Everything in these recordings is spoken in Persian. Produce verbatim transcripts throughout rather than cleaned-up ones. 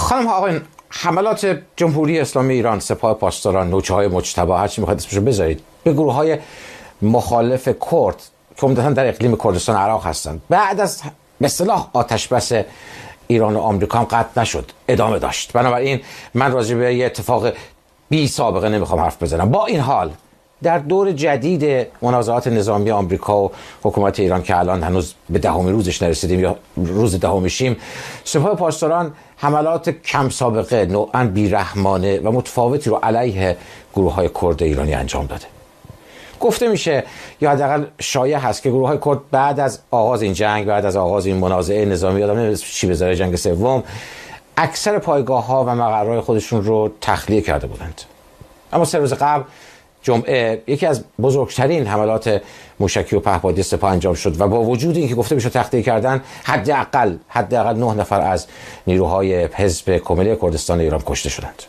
خانم ها آقایان، حملات جمهوری اسلامی ایران، سپاه پاسداران، نوچه‌های مجتبی، هر چی میخواید اسمشو بذارید، به گروه‌های مخالف کرد که عمدتاً در اقلیم کردستان عراق هستند، بعد از به اصطلاح آتش بس ایران و آمریکا هم قطع نشد، ادامه داشت. بنابراین من راجع به یه اتفاق بی سابقه نمیخوام حرف بزنم. با این حال در دور جدید منازعات نظامی آمریکا و حکومت ایران که الان هنوز به دهمین روزش نرسیدیم یا روز دهمشیم، سپاه پاسداران حملات کم سابقه، نوعاً بیرحمانه و متفاوتی رو علیه گروه‌های کرد ایرانی انجام داده. گفته میشه یا حداقل شایع هست که گروه‌های کرد بعد از آغاز این جنگ، بعد از آغاز این منازعه نظامی، یادم نمیاد چی بذاره، جنگ سوم، اکثر پایگاه‌ها و مقرهای خودشون رو تخلیه کرده بودند. اما سه روز قبل جمعه یکی از بزرگترین حملات موشکی و پهپادی سپاه انجام شد و با وجود اینکه گفته میشه تخلیه کردن، حداقل حداقل نه نفر از نیروهای حزب کمیله کردستان ایران کشته شدند.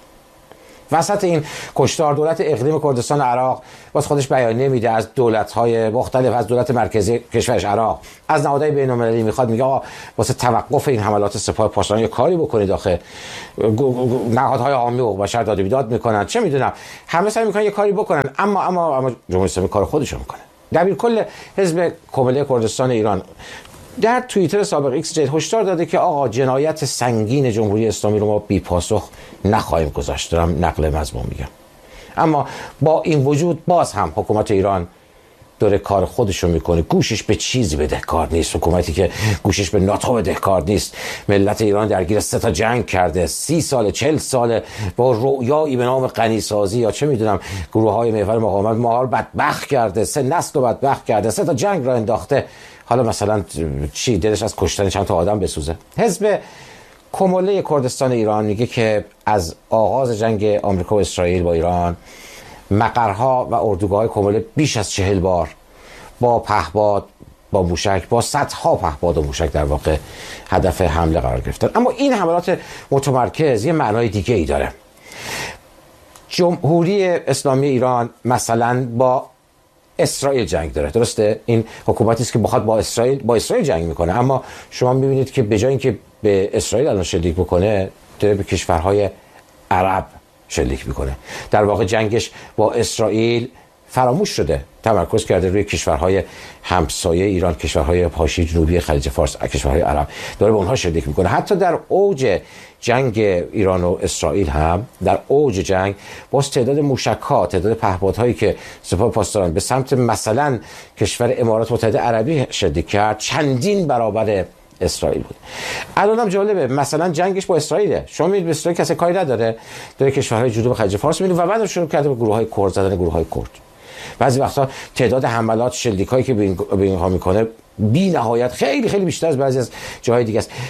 وسط این کشتار دولت اقلیم کردستان عراق باز خودش بیانیه میده از دولت‌های مختلف، از دولت مرکزی کشورش عراق، از نهادهای بین‌المللی میخواد، میگه آقا واسه توقف این حملات سپاه پاسداران یه کاری بکنید. آخه نهادهای حامی حقوق بشر داد و بیداد میکنن، چه میدونم، همه سعی میکنن یه کاری بکنن، اما اما اما جمهوری اسلامی کار خودش رو میکنه. دبیرکل حزب کمیله کردستان ایران در توییتر سابق ایکس جدید هشدار داده که آقا جنایت سنگین جمهوری اسلامی رو ما بی پاسخ نخواهیم گذاشت. دارم نقل مضمون میگم. اما با این وجود باز هم حکومت ایران داره کار خودش رو میکنه، گوشش به چیزی بدهکار نیست. حکومتی که گوشش به ناتو بدهکار نیست. ملت ایران درگیر سه تا جنگ کرده، سی سال چل سال با رویایی به نام غنیسازی یا چه میدونم گروه های محور مقاومت ما رو بدبخت کرده، سه نسل رو بدبخت کرده، سه تا جنگ را انداخته. حالا مثلا چی دلش از کشتن چند تا آدم بسوزه؟ حزب کمیله کردستان ایران میگه که از آغاز جنگ آمریکا و اسرائیل با ایران، مقرها و اردوگاه کمیله بیش از چهل بار با پهپاد، با موشک، با صدها پهپاد و موشک در واقع هدف حمله قرار گرفتن. اما این حملات متمرکز یه معنای دیگه ای داره. جمهوری اسلامی ایران مثلا با اسرائیل جنگ داره، درسته؟ این حکومتی است که بخواد با اسرائیل با اسرائیل جنگ میکنه، اما شما میبینید که به جای اینکه به اسرائیل الان شلیک بکنه، داره به کشورهای عرب شلیک میکنه. در واقع جنگش با اسرائیل فراموش شده، تمرکز کرده روی کشورهای همسایه ایران، کشورهای حاشیه جنوبی خلیج فارس، کشورهای عرب، داره به اونها شلیک میکنه. حتی در اوج جنگ ایران و اسرائیل هم، در اوج جنگ، باز تعداد موشک‌ها، تعداد پهپادهایی که سپاه پاسداران به سمت مثلا کشور امارات متحده عربی شلیک کرد چندین برابر اسرائیل بود. الان هم جالبه، مثلا جنگش با اسرائیله، شما میبینید به اسرائیل کسی کاری نداره، داره کشورهای جنوب خلیج فارس میبینید و بعد شروع کرده به گروه‌های کرد زدن، گروه‌های کرد. بعضی وقتا تعداد حملات شلیکایی که به اینها میکنه بی نهایت خیلی خیلی بیشتر از بعضی از جاهای دیگه است.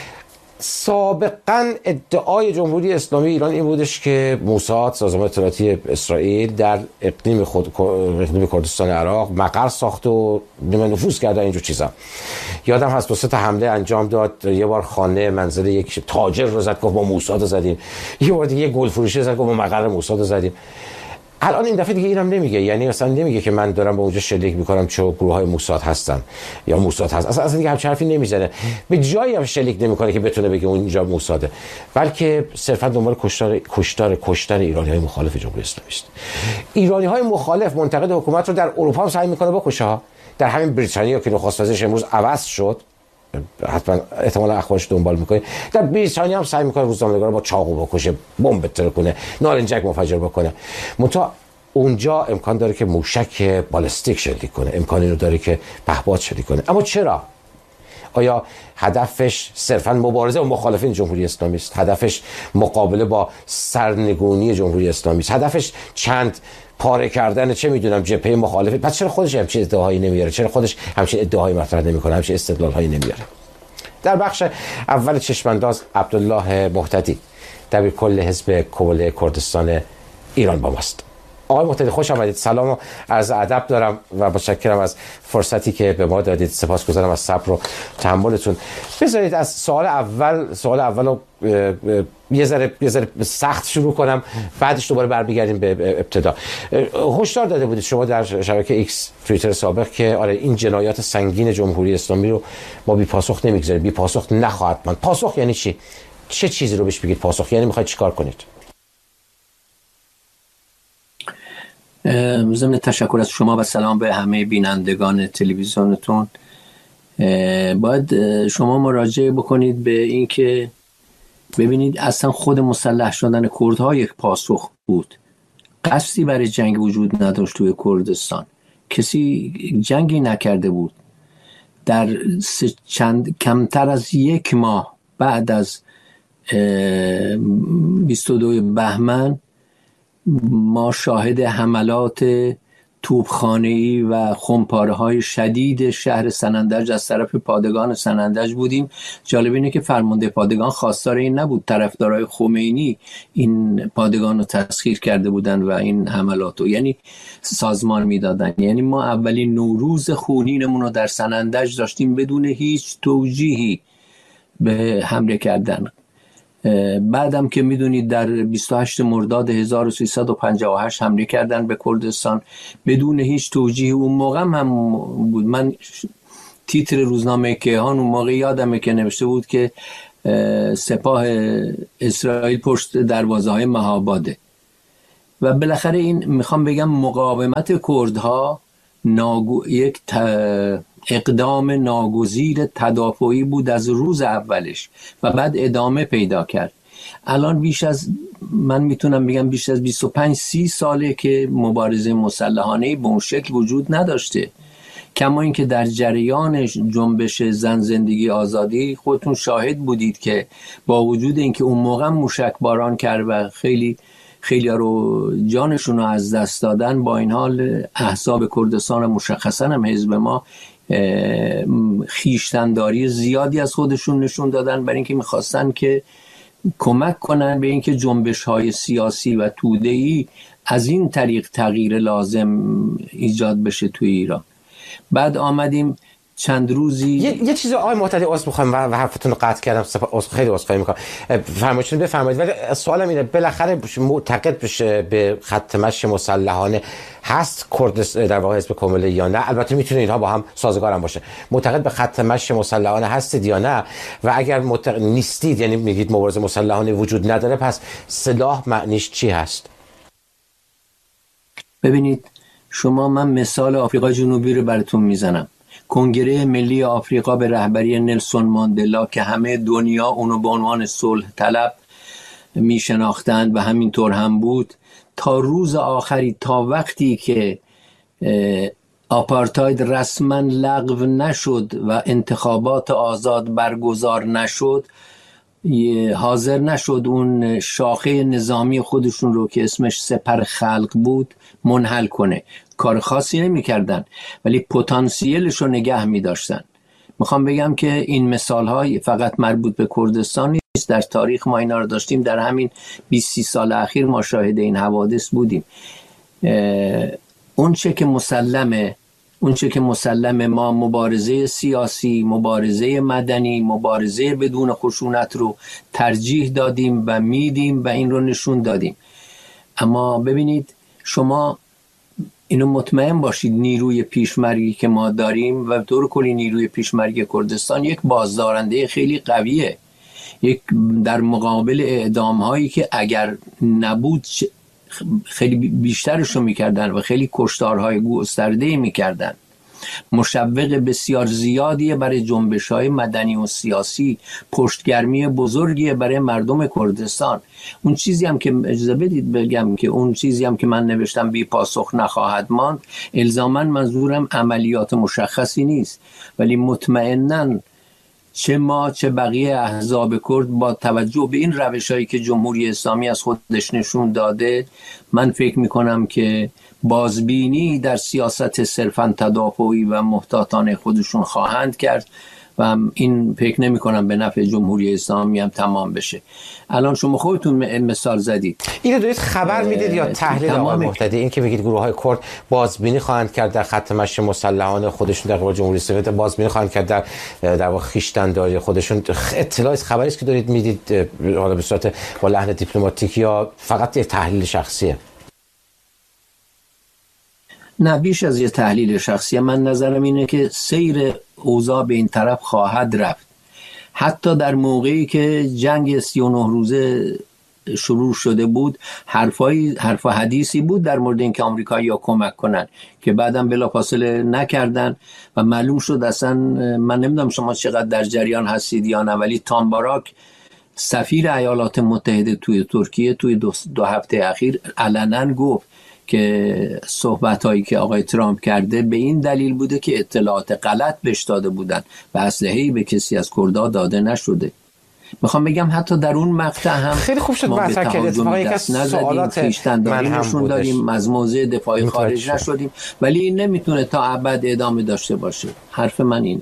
سابقا ادعای جمهوری اسلامی ایران این بودش که موساد، سازمان اطلاعاتی اسرائیل، در اقلیم خود اقلیم کردستان عراق مقر ساخت و نفوذ کرده اینجور چیزا. یادم هست دو سه تا حمله انجام داد، یه بار خانه منزل یک تاجر رو زد، گفت ما موساد زدیم، یه بار دیگه گل فروشی زد، گفت ما مقر موساد زدیم. الان این دفعه دیگه اینم نمیگه، یعنی مثلا نمیگه که من دارم به اونجا شلیک میکنم چون گروه‌های موساد هستن یا موساد هست، اصلا اصلا دیگه همچین حرفی نمیزنه، به جایی هم شلیک نمیکنه که بتونه بگه اونجا موساده، بلکه صرفا دنبال کشتار کشتار کشتار ایرانی‌های مخالف جمهوری اسلامی است. ایرانی‌های مخالف منتقد حکومت رو در اروپا هم سعی میکنه بکشه ها. در همین بریتانیا که نخست وزیرش امروز عوض شد، حتما احتمالا اخبارش دنبال میکنه، در بریتانیا هم سعی میکنه روزنامه‌نگارا با چاقو بکشه، بمب بتره کنه، نارنجک منفجر بکنه. منتها اونجا امکان داره که موشک بالستیک شلیک کنه، امکانی رو داره که پهپاد شلیک کنه. اما چرا؟ آیا هدفش صرفا مبارزه با مخالفین جمهوری اسلامی است؟ هدفش مقابله با سرنگونی جمهوری اسلامی است؟ هدفش چند پاره کردن چه میدونم جبهه مخالفه؟ پس چرا خودش همچین ادعاهایی نمیاره؟ چرا خودش همچین ادعاهایی مطرح نمیکنه؟ همچین استدلالهایی نمیاره؟ در بخش اول چشمانداز عبدالله مهتدی دبیرکل حزب کمیله کردستان ایران با ماست. آقای مهتدی خوش آمدید. سلام و عرض ادب دارم و متشکرم از فرصتی که به ما دادید. سپاسگزارم از صبر و تحملتون. بذارید از سوال اول سوال اولو یه ذره یه ذره سخت شروع کنم، بعدش دوباره برمیگردیم به ابتدا. هشدار داده بودید شما در شبکه ایکس توییتر سابق که آره این جنایات سنگین جمهوری اسلامی رو ما بی پاسخ نمیگذاریم، بی پاسخ نخواهد ماند. پاسخ یعنی چی؟ چه چیزی رو بهش بگید پاسخ؟ یعنی میخواید چیکار کنید؟ ضمن تشکر از شما و سلام به همه بینندگان تلویزیونتون، باید شما مراجعه بکنید به این که ببینید اصلا خود مسلح شدن کردها یک پاسخ بود. قصدی برای جنگ وجود نداشت توی کردستان، کسی جنگی نکرده بود. در چند کمتر از یک ماه بعد از بیست و دو بهمن ما شاهد حملات توپخانه‌ای و خمپاره‌های شدید شهر سنندج از طرف پادگان سنندج بودیم. جالب اینه که فرمانده پادگان خواستار این نبود، طرفدارای خمینی این پادگان رو تسخیر کرده بودن و این حملات رو یعنی سازمان میدادن. یعنی ما اولین نوروز خونینمون رو در سنندج داشتیم بدون هیچ توجیهی به حمله کردن. بعدم که میدونید در بیست و هشت مرداد هزار و سیصد و پنجاه و هشت حمله کردن به کردستان بدون هیچ توجیه. اون موقع هم بود، من تیتر روزنامه کیهان اون موقع یادمه که نوشته بود که سپاه اسرائیل پشت دروازه های مهاباده. و بالاخره این میخوام بگم مقاومت کردها ناگو... یک ت... اقدام ناگزیر تدافعی بود از روز اولش و بعد ادامه پیدا کرد. الان بیش از من میتونم بگم بیش از بیست و پنج سی ساله که مبارزه مسلحانه به اون شکل وجود نداشته. کما اینکه در جریان جنبش زن زندگی آزادی خودتون شاهد بودید که با وجود اینکه اون موقع موشک باران کرد و خیلی خیلی رو جانشون رو از دست دادن، با این حال احزاب کردستان و مشخصا هم حزب ما خیشتنداری زیادی از خودشون نشون دادن برای اینکه میخواستن که کمک کنن به اینکه جنبش‌های سیاسی و توده‌ای از این طریق تغییر لازم ایجاد بشه توی ایران. بعد آمدیم چند روزی یه, یه چیزی آقای محتدی عذر می‌خوام و حرفتون رو قطع کردم، عذر خیلی عذرخواهی می‌کنم، فرمایشتون بفرمایید. ولی سوالم اینه بالاخره معتقد بشه به خط مشی مسلحانه هست کردستان در واقع حزب کمله یا نه؟ البته میتونه اینها با هم سازگار هم باشه. معتقد به خط مشی مسلحانه هستید یا نه؟ و اگر معتقد نیستید، یعنی میگید مبارزه مسلحانه وجود نداره، پس سلاح معنیش چی هست؟ ببینید شما، من مثال آفریقای جنوبی رو براتون میزنم. کنگره ملی آفریقا به رهبری نلسون ماندلا که همه دنیا اونو به عنوان صلح طلب می شناختند و همینطور هم بود، تا روز آخری، تا وقتی که آپارتاید رسما لغو نشد و انتخابات آزاد برگزار نشد، حاضر نشد اون شاخه نظامی خودشون رو که اسمش سپر خلق بود منحل کنه. کار خاصی نمی کردن ولی پتانسیلش رو نگه می داشتن. میخوام بگم که این مثال های فقط مربوط به کردستان نیست، در تاریخ ما اینا رو داشتیم. در همین بیست سال اخیر ما شاهد این حوادث بودیم. اون چه که مسلمه اون چه که مسلمه ما مبارزه سیاسی، مبارزه مدنی، مبارزه بدون خشونت رو ترجیح دادیم و میدیم و این رو نشون دادیم. اما ببینید شما اینو مطمئن باشید، نیروی پیشمرگی که ما داریم و طور کلی نیروی پیشمرگی کردستان یک بازدارنده خیلی قویه، یک در مقابل اعدام هایی که اگر نبود خیلی بیشترش رو میکردن و خیلی کشتارهای گسترده میکردن. مشوق بسیار زیادیه برای جنبش های مدنی و سیاسی، پشتگرمی بزرگیه برای مردم کردستان. اون چیزی هم که اجازه بدید بگم که اون چیزی هم که من نوشتم بی پاسخ نخواهد ماند، الزاماً منظورم عملیات مشخصی نیست، ولی مطمئناً چه ما چه بقیه احزاب کرد با توجه به این روش‌هایی که جمهوری اسلامی از خودش نشون داده، من فکر می‌کنم که بازبینی در سیاست صرفاً تدافعی و محتاطانه خودشون خواهند کرد و این فکر نمی کنم به نفع جمهوری اسلامی هم تمام بشه. الان شما خودتون مثال زدید، اینو دارید خبر میدید یا تحلیل آقای محتدی؟ این که میگید گروه های کرد بازبینی خواهند کرد در خط مشی مسلحانه خودشون در قبال جمهوری اسلامی، بازبینی خواهند کرد در در واقع خویشتن‌داری خودشون، اطلاعی خبری است که دارید میدید حالا به صورت با لحن دیپلماتیک یا فقط یک تحلیل شخصیه؟ نه، بیش از یه تحلیل شخصی. من نظرم اینه که سیر اوضاع به این طرف خواهد رفت. حتی در موقعی که جنگ سی و نه روزه شروع شده بود حرفای حرف و حدیثی بود در مورد اینکه آمریکایی‌ها کمک کنن که بعدم بلافاصله نکردن و معلوم شد. اصلا من نمیدونم شما چقدر در جریان هستید یا نه، ولی تام باراک سفیر ایالات متحده توی ترکیه توی دو, دو هفته اخیر علنا گفت که صحبت‌هایی که آقای ترامپ کرده به این دلیل بوده که اطلاعات غلط بهش داده بودن و اسلحه‌ای به کسی از کردها داده نشده. میخوام بگم حتی در اون مقطع هم خیلی خوب شد مطرح کردید. اتفاقا یک از سوالات من هم داریم، از موضع دفاعی خارج نشدیم، ولی این نمیتونه تا ابد ادامه داشته باشه. حرف من اینه.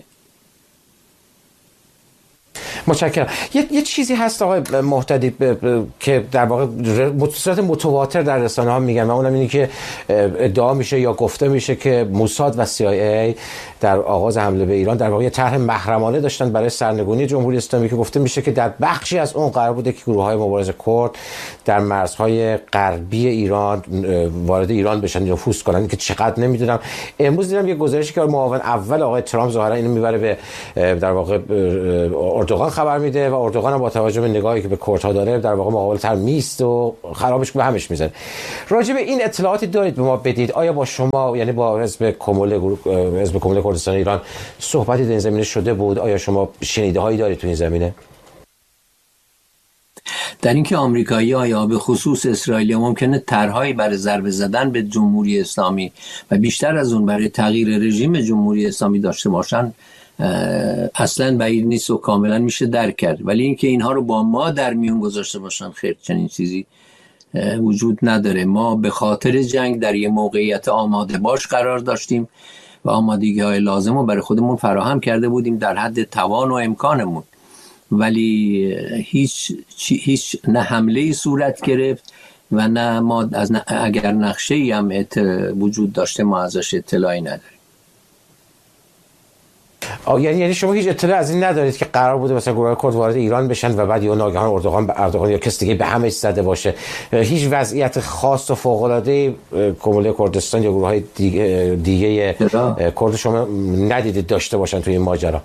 متشکرم. یه،, یه چیزی هست آقای مهتدی که در واقع به صورت متواتر در رسانه ها میگن و اونم اینه که ادعا میشه یا گفته میشه که موساد و سی آی ای در آغاز حمله به ایران در واقع یه طرح محرمانه داشتن برای سرنگونی جمهوری اسلامی که گفته میشه که در بخشی از اون قرار بوده که گروه‌های مبارز کرد در مرزهای غربی ایران وارد ایران بشن، نفوذ کنن که چقدر نمیدونم. امروز دیدم یه گزارشی که معاون اول آقای ترامپ ظاهرا اینو میبره به در واقع اردوغان خبر میده و اردوغان هم با توجه به نگاهی که به کردها داره در واقع مقابل تر میست و خرابش به همش میزنه. راجع به این اطلاعاتی دارید به ما بدید؟ آیا با شما یعنی با حزب کمول حزب کمول کردستان ایران صحبتی در این زمینه شده بود؟ آیا شما شنیده هایی دارید تو این زمینه؟ در اینکه آمریکایی‌ها یا به خصوص اسرائیلی‌ها ممکنه طرح‌هایی برای ضربه زدن به جمهوری اسلامی و بیشتر از اون برای تغییر رژیم جمهوری اسلامی داشته باشن اصلا بعید نیست و کاملا میشه درک کرد، ولی اینکه اینها رو با ما در میون گذاشته باشن خیر، چنین چیزی وجود نداره. ما به خاطر جنگ در یه موقعیت آماده باش قرار داشتیم و آمادگی‌های لازم رو برای خودمون فراهم کرده بودیم در حد توان و امکانمون، ولی هیچ هیچ نه حمله‌ای صورت گرفت و نه ما از نه اگر نقشه‌ای هم وجود داشته ما ازش اطلاعی نداریم. یعنی یعنی شما هیچ اطلاع از این ندارید که قرار بوده مثلا گروه کرد وارد ایران بشن و بعد یا ناگهان اردوغان اردوغان یا کسی دیگه به همش زده باشه؟ هیچ وضعیت خاص و فوق العاده کمول کردستان یا گروه‌های دیگه دیگه کرد شما ندیدید داشته باشن توی این ماجرا؟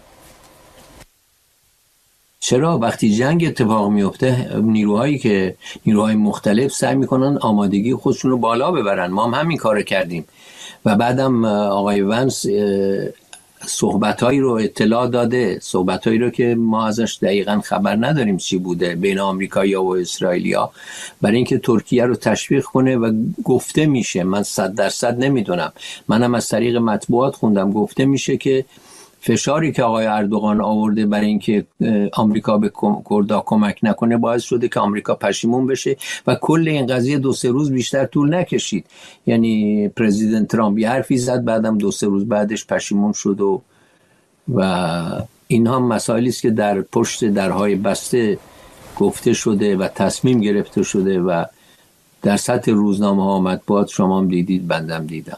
چرا؟ وقتی جنگ اتفاق میفته نیروهایی که نیروهای مختلف سعی میکنن آمادگی خودشون رو بالا ببرن. ما هم همین کارو کردیم و بعدم آقای ونس صحبتایی رو اطلاع داده، صحبتایی رو که ما ازش دقیقاً خبر نداریم چی بوده بین آمریکایی‌ها و اسرائیلی‌ها، برای اینکه ترکیه رو تشویق کنه و گفته میشه، من صد درصد نمیدونم، منم از طریق مطبوعات خوندم، گفته میشه که فشاری که آقای اردوغان آورده برای اینکه آمریکا به کردها کمک نکنه باعث شده که آمریکا پشیمون بشه و کل این قضیه دو سه روز بیشتر طول نکشید. یعنی پرزیدنت ترامپ یه حرفی زد، بعدم دو سه روز بعدش پشیمون شد و و اینها مسائلی است که در پشت درهای بسته گفته شده و تصمیم گرفته شده و در سطح روزنامه ها مطبوعات شما هم دیدید، بندم دیدم.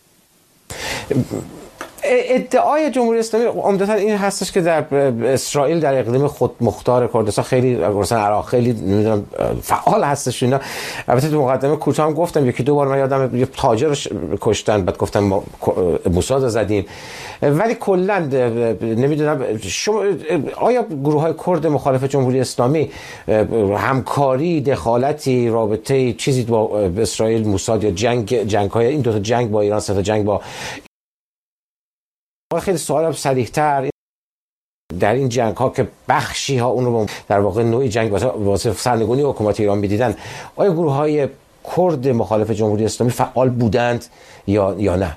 ادعای جمهوری اسلامی عمدتاً این هستش که در اسرائیل در اقلیم خود مختار کردستان خیلی مثلا عراق خیلی نمیدونم فعال هستش اینا. البته تو مقدمه کوتاه هم گفتم یکی دو بار من یادم یه تاجر رو کشتن، بعد گفتم ما موساد زدیم، ولی کلا نمیدونم شما آیا گروه های کرد مخالف جمهوری اسلامی همکاری، دخالتی، رابطه چیزی با اسرائیل، موساد یا جنگ جنگ های این دو تا جنگ با ایران، سه تا جنگ با خیلی سوالم صریح‌تر در این جنگ ها که بخشی ها اون رو در واقع نوعی جنگ واسه سرنگونی حکومت ایران می‌دیدن، آیا گروه های کرد مخالف جمهوری اسلامی فعال بودند یا یا نه؟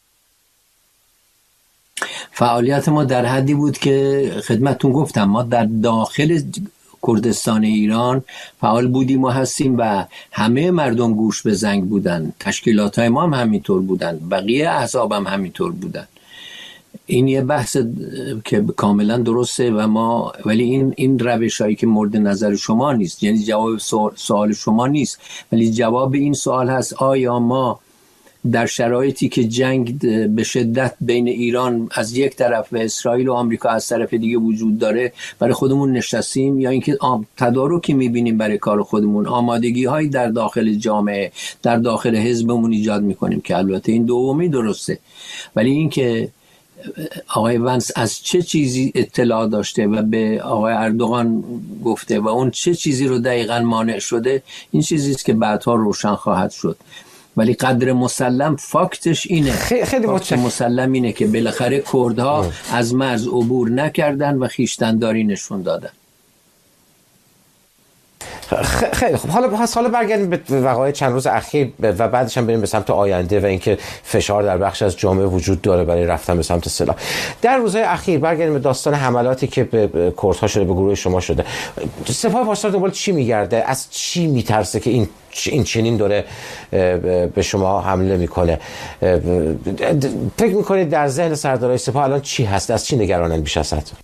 فعالیت ما در حدی بود که خدمتتون گفتم ما در داخل کردستان ایران فعال بودیم و هستیم و همه مردم گوش به زنگ بودن، تشکیلات های ما هم همینطور بودن، بقیه احزاب هم همینطور بودن. این یه بحث که کاملا درسته و ما ولی این این روشایی که مورد نظر شما نیست، یعنی جواب سوال شما نیست، ولی جواب این سوال هست آیا ما در شرایطی که جنگ به شدت بین ایران از یک طرف و اسرائیل و آمریکا از طرف دیگه وجود داره برای خودمون نشستیم، یا اینکه تدارکی میبینیم برای کار خودمون، آمادگی هایی در داخل جامعه در داخل حزبمون ایجاد میکنیم که البته این دومی درسته، ولی اینکه آقای ونس از چه چیزی اطلاع داشته و به آقای اردوغان گفته و اون چه چیزی رو دقیقاً مانع شده، این چیزی است که بعدها روشن خواهد شد. ولی قدر مسلم فاکتش اینه، خیلی فاکت مسلم اینه که بالاخره کردها از مرز عبور نکردن و خویشتن‌داری نشون دادن. خیلی خب، حالا حالا برگردیم به وقایع چند روز اخیر و بعدش هم بریم به سمت آینده و اینکه فشار در بخش از جامعه وجود داره برای رفتن به سمت سلاح. در روزهای اخیر برگردیم به داستان حملاتی که به کردها شده، به گروه شما شده. سپاه پاسدار دنبال چی میگرده؟ از چی میترسه که این این چنین داره به شما حمله میکنه؟ فکر میکنید در ذهن سردارای سپاه الان چی هست؟ از چی نگرانن بیش از حد؟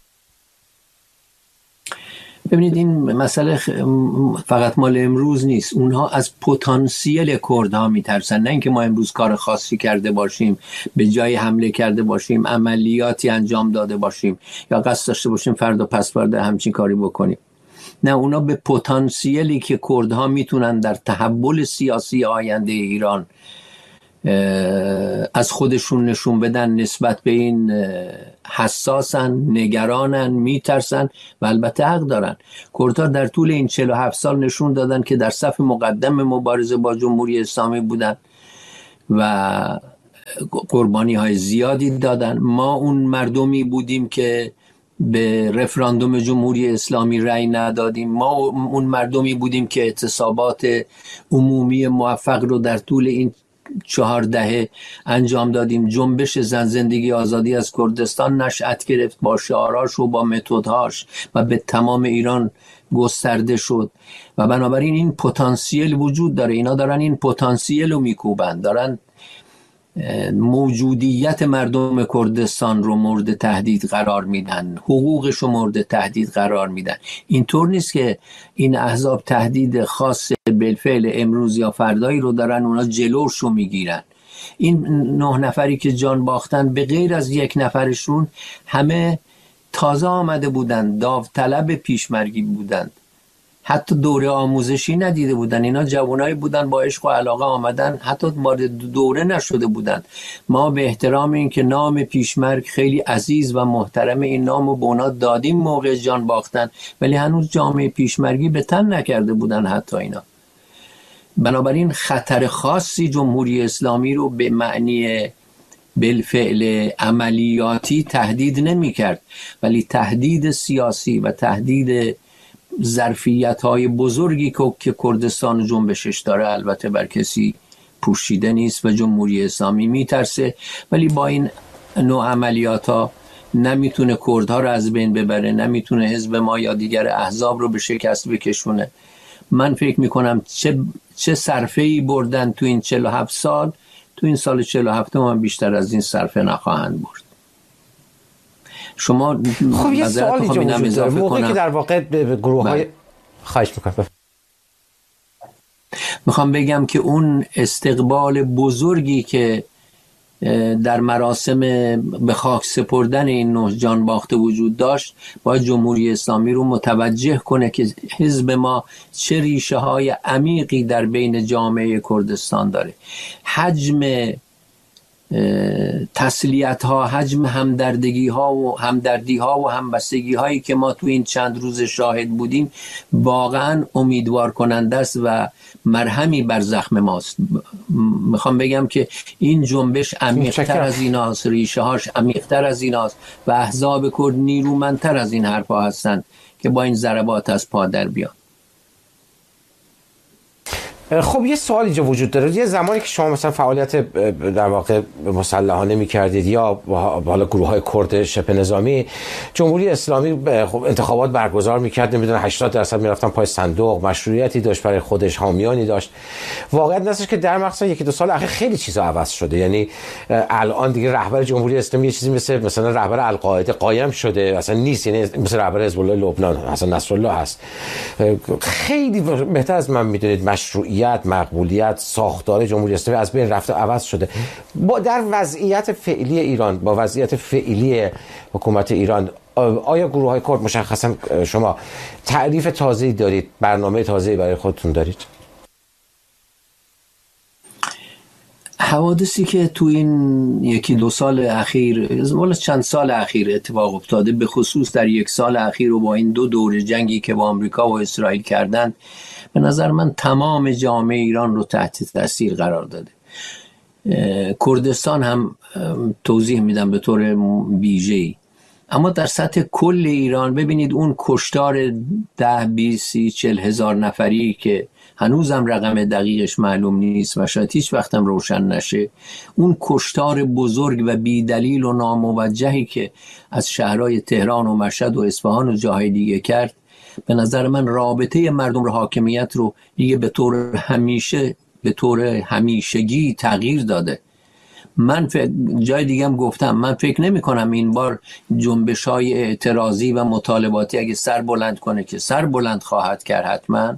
ببینید این مسئله فقط مال امروز نیست. اونها از پتانسیل کردها میترسن، نه اینکه ما امروز کار خاصی کرده باشیم، به جای حمله کرده باشیم، عملیاتی انجام داده باشیم یا قصد داشته باشیم فردا پس فردا همچین کاری بکنیم. نه، اونا به پتانسیلی که کردها میتونن در تحول سیاسی آینده ایران از خودشون نشون بدن نسبت به این حساسن، نگرانن، میترسن و البته حق دارن. کردها در طول این چهل و هفت سال نشون دادن که در صف مقدم مبارزه با جمهوری اسلامی بودن و قربانی های زیادی دادن. ما اون مردمی بودیم که به رفراندوم جمهوری اسلامی رأی ندادیم، ما اون مردمی بودیم که اعتصابات عمومی موفق رو در طول این چهار دهه انجام دادیم. جنبش زن زندگی آزادی از کردستان نشأت گرفت با شعاراش و با متدهاش و به تمام ایران گسترده شد و بنابراین این پتانسیل وجود داره. اینا دارن این پتانسیل رو میکوبن، دارن موجودیت مردم کردستان رو مورد تهدید قرار میدن، حقوقش رو مورد تهدید قرار میدن. اینطور نیست که این احزاب تهدید خاص بالفعل امروز یا فردایی رو دارن اونا جلوش رو میگیرن. این نه نفری که جان باختن به غیر از یک نفرشون همه تازه آمده بودن، داوطلب پیشمرگی بودند، حتی دوره آموزشی ندیده بودن. اینا جوانایی بودن با عشق و علاقه آمدن، حتی وارد دوره نشده بودن. ما به احترام این که نام پیشمرگ خیلی عزیز و محترم، این نامو به اونا دادیم موقع جان باختن، ولی هنوز جامعه پیشمرگی به تن نکرده بودن حتی اینا. بنابراین خطر خاصی جمهوری اسلامی رو به معنی بالفعل عملیاتی تهدید نمی کرد، ولی تهدید سیاسی و تهدید ظرفیت های بزرگی که کردستان جنبشش داره البته بر کسی پوشیده نیست و جمهوری اسلامی میترسه، ولی با این نوع عملیات ها نمیتونه کردها رو از بین ببره، نمیتونه حزب ما یا دیگر احزاب رو به شکست بکشونه. من فکر میکنم چه چه صرفه‌ای بردن تو این چهل و هفت سال، تو این سال چهل و هفت هم بیشتر از این صرفه نخواهند برد. شما خب یه سوال اینجا وجود داره، موقعی که در واقع به گروه های خواهش میکنم میخوام بگم که اون استقبال بزرگی که در مراسم به خاک سپردن این نه جان باخته وجود داشت، باید جمهوری اسلامی رو متوجه کنه که حزب ما چه ریشه های عمیقی در بین جامعه کردستان داره. حجم تسلیت ها، حجم همدردگی ها و همدردی ها و همبستگی هایی که ما تو این چند روز شاهد بودیم واقعا امیدوار کننده است و مرهمی بر زخم ماست. میخوام بگم که این جنبش عمیق‌تر از ایناست، ریشه هاش عمیق‌تر از ایناست و احزاب کرد نیرومندتر از این حرفا هستند که با این ضربات از پا در بیان. خب یه سوال اینجا وجود داره. یه زمانی که شما مثلا فعالیت در واقع مسلحانه می‌کردید یا حالا گروه‌های کرد شبه نظامی، جمهوری اسلامی خب انتخابات برگزار می‌کرد، نمی‌دونم هشتاد درصد می‌رفتن پای صندوق، مشروعیتی داشت برای خودش، حامیانی داشت. واقعیت هستش که در مثلا یکی دو سال اخیر خیلی چیزا عوض شده. یعنی الان دیگه رهبر جمهوری اسلامی یه چیزی مثل مثلا رهبر القاعده قایم شده، اصلا نیست. یعنی مثل رهبر حزب الله لبنان حسن نصرالله هست. خیلی بهتر از من می‌دونید مشروعیت، مقبولیت، ساختار جمهوری اسلامی از بین رفته، عوض شده. با در وضعیت فعلی ایران، با وضعیت فعلی حکومت ایران، آیا گروه‌های کرد مشخصا شما تعریف تازه‌ای دارید، برنامه تازه‌ای برای خودتون دارید؟ حوادثی که تو این یکی دو سال اخیر، والا چند سال اخیر اتفاق افتاده، به خصوص در یک سال اخیر و با این دو دور جنگی که با آمریکا و اسرائیل کردن، به نظر من تمام جامعه ایران رو تحت تاثیر قرار داده. کردستان هم توضیح میدم به طور ویژه‌ای، اما در سطح کل ایران ببینید اون کشتار ده بیست سی چل هزار نفری که هنوزم رقم دقیقش معلوم نیست و شاید هیچ وقتم روشن نشه، اون کشتار بزرگ و بی دلیل و ناموجهی که از شهرهای تهران و مشهد و اصفهان و جاهای دیگه کرد، به نظر من رابطه مردم رو، حاکمیت رو دیگه به طور همیشه به طور همیشگی تغییر داده. من جای دیگه هم گفتم، من فکر نمی کنم این بار جنبش های اعتراضی و مطالباتی اگه سر بلند کنه، که سر بلند خواهد کرد حتما،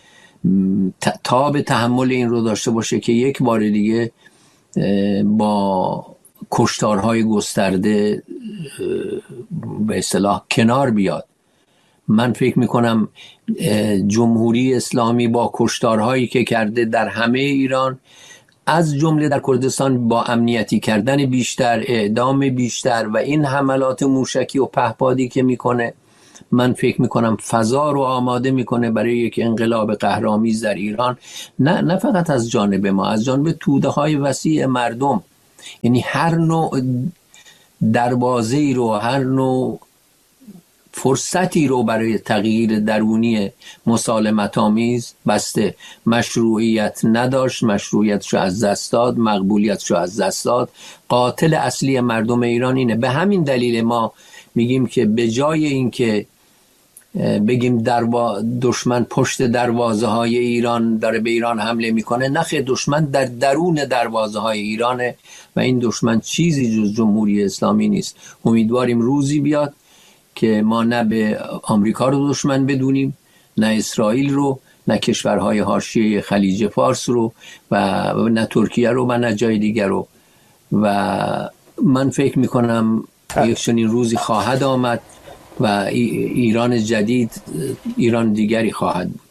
تا به تحمل این رو داشته باشه که یک بار دیگه با کشتارهای گسترده به اصطلاح کنار بیاد. من فکر میکنم جمهوری اسلامی با کشتارهایی که کرده در همه ایران، از جمله در کردستان با امنیتی کردن بیشتر، اعدام بیشتر و این حملات موشکی و پهپادی که میکنه، من فکر میکنم فضا رو آماده میکنه برای یک انقلاب قهرآمیز در ایران، نه نه فقط از جانب ما، از جانب توده های وسیع مردم. یعنی هر نوع دروازه‌ای رو، هر نوع فرصتی رو برای تغییر درونی مسالمت آمیز بسته. مشروعیت نداشت، مشروعیتش رو از دست داد، مقبولیتش رو از دست داد. قاتل اصلی مردم ایران اینه. به همین دلیل ما میگیم که به جای این که بگیم دروا... دشمن پشت دروازه های ایران داره به ایران حمله میکنه، نخیر، دشمن در درون دروازه های ایرانه و این دشمن چیزی جز جمهوری اسلامی نیست. امیدواریم روزی بیاد که ما نه به آمریکا رو دشمن بدونیم، نه اسرائیل رو، نه کشورهای حاشیه خلیج فارس رو و نه ترکیه رو و نه جای دیگر رو. و من فکر میکنم یک چنین روزی خواهد آمد و ایران جدید ایران دیگری خواهد بود.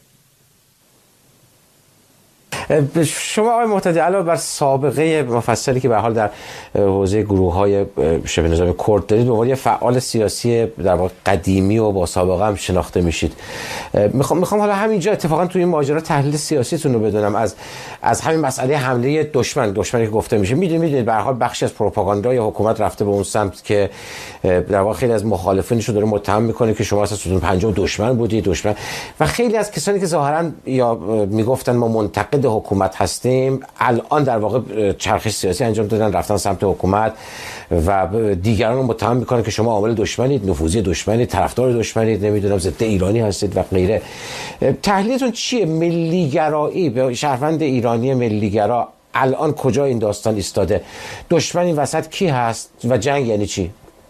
شما آقای محتدی علاوه بر سابقه مفصلی که به حال در حوزه گروه‌های شبه نظامی کرد دارید، به عنوان فعال سیاسی در واقع قدیمی و با سابقه هم شناخته میشید، میخوام میخوام حالا همینجا اتفاقا توی این ماجرا تحلیل سیاسیتون رو بدونم از از همین مسئله حمله دشمن دشمنی که گفته میشه. میدونید میدونید به هر حال بخشی از پروپاگاندای حکومت رفته به اون سمت که در واقع خیلی از مخالفینش رو داره متهم میکنه که شما اصلا ستون پنجم دشمن بودید، دشمن. و خیلی از کسانی که ظاهرا یا میگفتن ما منتقد حکومت هستیم، الان در واقع چرخش سیاسی انجام دادن، رفتن سمت حکومت و دیگران رو متهم میکنن که شما عامل دشمنید، نفوذی دشمنید، طرفدار دشمنید، نمیدونم ضد ایرانی هستید و غیره. تحلیلتون چیه؟ ملیگرایی، به شهروند ایرانی ملیگرا الان کجا این داستان ایستاده؟ دشمن این وسط کی هست و جنگ یعنی چی؟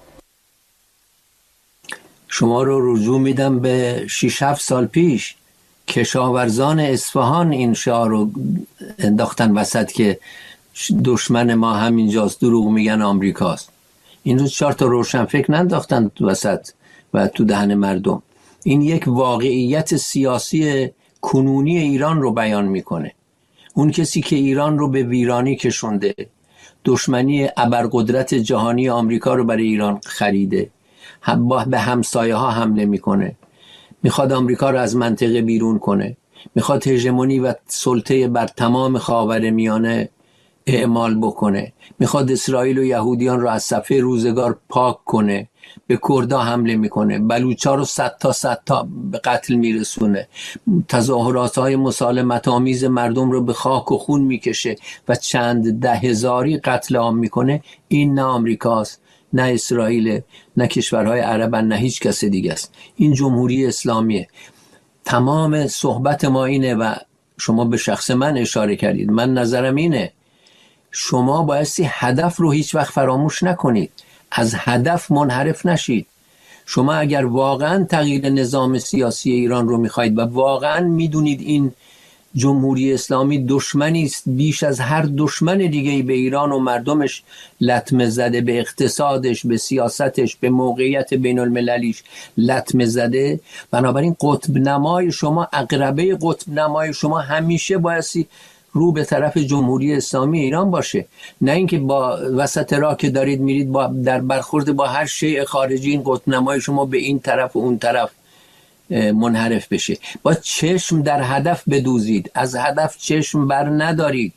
شما رو رجوع میدم به شش هفت سال پیش. کشاورزان اصفهان این شعار رو انداختن وسط که دشمن ما همینجاست، دروغ میگن آمریکاست. این رو چهار تا روشن فکر ننداختن وسط و تو دهن مردم. این یک واقعیت سیاسی کنونی ایران رو بیان میکنه. اون کسی که ایران رو به ویرانی کشونده، دشمنی ابرقدرت جهانی آمریکا رو برای ایران خریده، به همسایه ها حمله میکنه، میخواد آمریکا رو از منطقه بیرون کنه، میخواد هژمونی و سلطه بر تمام خاورمیانه اعمال بکنه، میخواد اسرائیل و یهودیان رو از صفحه روزگار پاک کنه، به کردا حمله میکنه، بلوچا رو صد تا صد تا به قتل میرسونه، تظاهرات های مسالمت آمیز مردم رو به خاک و خون میکشه و چند ده هزاری قتل عام میکنه. این نه آمریکاست، نه اسرائیل، نه کشورهای عرب، نه هیچ کس دیگه است. این جمهوری اسلامیه. تمام صحبت ما اینه و شما به شخص من اشاره کردید. من نظرم اینه شما بایستی هدف رو هیچ وقت فراموش نکنید، از هدف منحرف نشید. شما اگر واقعا تغییر نظام سیاسی ایران رو میخواید و واقعا میدونید این جمهوری اسلامی دشمنی است بیش از هر دشمن دیگه‌ای به ایران و مردمش لطمه زده، به اقتصادش، به سیاستش، به موقعیت بین المللیش لطمه زده، بنابراین قطب نمای شما، عقربه قطب نمای شما همیشه بایستی رو به طرف جمهوری اسلامی ایران باشه، نه اینکه با وسط راه که دارید میرید با در برخورد با هر شیء خارجی این قطب نمای شما به این طرف و اون طرف منحرف بشه. با چشم در هدف بدوزید، از هدف چشم بر ندارید.